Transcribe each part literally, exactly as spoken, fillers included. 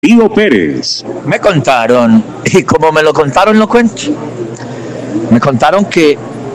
Tío Pérez. Me contaron, y como me lo contaron, lo cuento. Me contaron que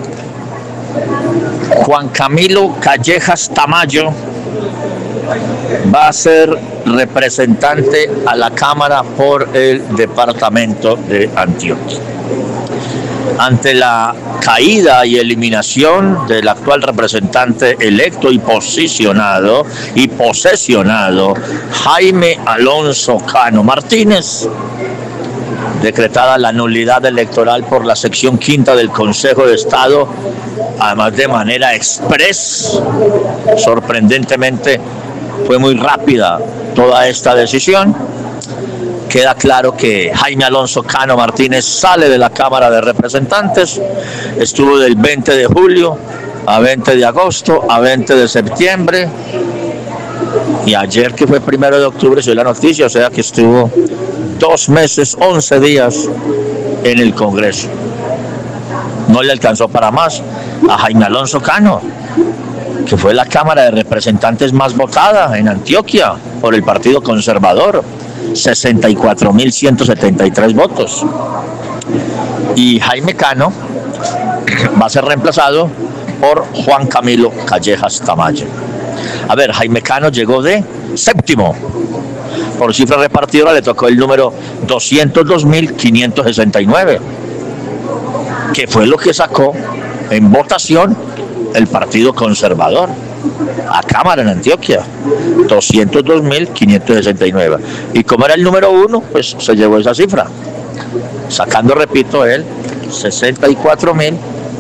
Juan Camilo Callejas Tamayo va a ser representante a la Cámara por el departamento de Antioquia. Ante la caída y eliminación del actual representante electo y posicionado y posesionado Jaime Alonso Cano Martínez, decretada la nulidad electoral por la sección quinta del Consejo de Estado, además de manera express, sorprendentemente fue muy rápida toda esta decisión. Queda claro que Jaime Alonso Cano Martínez sale de la Cámara de Representantes, estuvo del veinte de julio a veinte de agosto a veinte de septiembre, y ayer, que fue primero de octubre, se dio la noticia, o sea que estuvo dos meses, once días en el Congreso. No le alcanzó para más a Jaime Alonso Cano, que fue la Cámara de Representantes más votada en Antioquia por el Partido Conservador, sesenta y cuatro mil ciento setenta y tres votos. Y Jaime Cano va a ser reemplazado por Juan Camilo Callejas Tamayo. A ver, Jaime Cano llegó de séptimo. Por cifra repartidora le tocó el número doscientos dos mil quinientos sesenta y nueve, que fue lo que sacó en votación el Partido Conservador a Cámara en Antioquia, doscientos dos mil quinientos sesenta y nueve. Y como era el número uno, pues se llevó esa cifra, sacando, repito, él sesenta y cuatro mil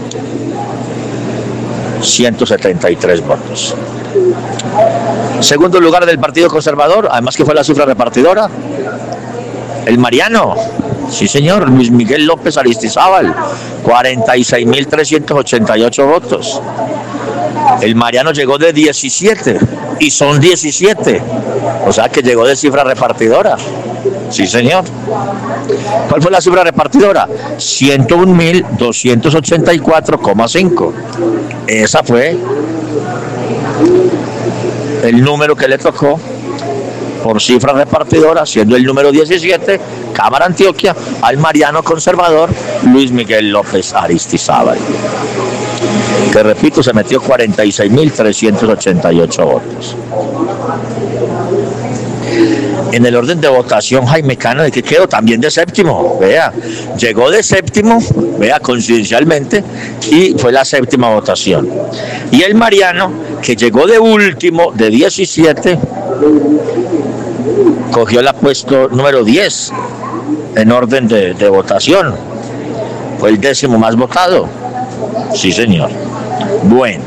ciento setenta y tres votos. Segundo lugar del Partido Conservador, además que fue la cifra repartidora, el Mariano, sí señor, Luis Miguel López Aristizábal, cuarenta y seis mil trescientos ochenta y ocho votos. El Mariano llegó de diecisiete y son diecisiete, o sea que llegó de cifra repartidora. Sí señor. ¿Cuál fue la cifra repartidora? ciento un mil doscientos ochenta y cuatro coma cinco. Esa fue el número que le tocó por cifra repartidora, siendo el número diecisiete, Cámara Antioquia, al Mariano Conservador Luis Miguel López Aristizábal, que, repito, se metió cuarenta y seis mil trescientos ochenta y ocho votos. En el orden de votación, Jaime Cano, ¿de qué quedó? También de séptimo, vea, llegó de séptimo, vea, coincidencialmente, y fue la séptima votación. Y el Mariano, que llegó de último, de diecisiete, cogió el puesto número diez en orden de, de votación, fue el décimo más votado. Sí señor. Bueno,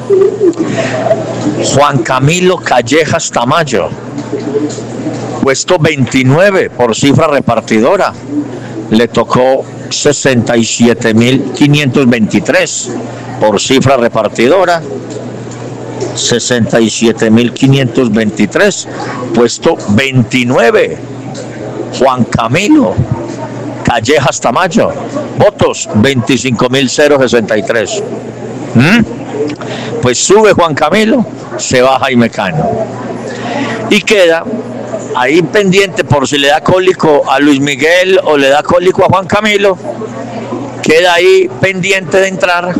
Juan Camilo Callejas Tamayo, puesto veintinueve por cifra repartidora, le tocó sesenta y siete mil quinientos veintitrés por cifra repartidora, sesenta y siete mil quinientos veintitrés, puesto veintinueve, Juan Camilo Callejas Tamayo, votos veinticinco mil sesenta y tres. ¿Mm? Pues sube Juan Camilo, se va Jaime Cano, y queda ahí pendiente por si le da cólico a Luis Miguel o le da cólico a Juan Camilo, queda ahí pendiente de entrar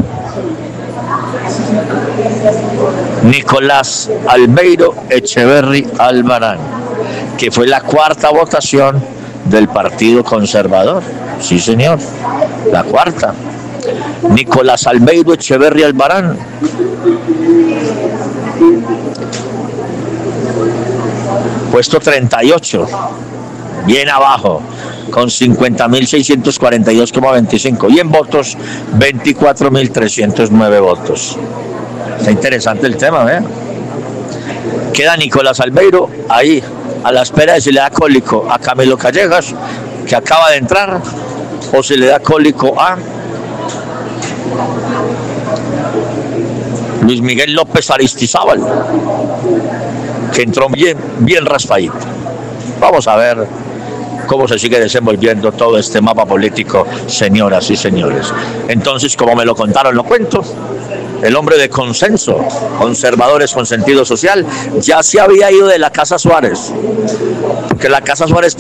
Nicolás Albeiro Echeverry Albarán, que fue la cuarta votación del Partido Conservador. Sí señor, la cuarta. Nicolás Albeiro Echeverry Albarán, puesto treinta y ocho, bien abajo, con cincuenta mil seiscientos cuarenta y dos coma veinticinco, y en votos veinticuatro mil trescientos nueve votos. Está interesante el tema, ¿eh? Queda Nicolás Albeiro ahí a la espera de si le da cólico a Camilo Callejas, que acaba de entrar, o si le da cólico a Luis Miguel López Aristizábal, que entró bien, bien raspadito. Vamos a ver cómo se sigue desenvolviendo todo este mapa político, señoras y señores. Entonces, como me lo contaron, lo cuento. El hombre de consenso, conservadores con sentido social, ya se había ido de la Casa Suárez. porque la Casa Suárez